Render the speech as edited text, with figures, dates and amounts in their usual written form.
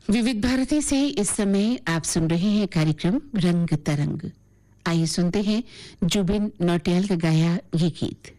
विविध भारती से इस समय आप सुन रहे हैं कार्यक्रम रंग तरंग। आइए सुनते हैं जुबिन नौटियाल का गाया ये गीत।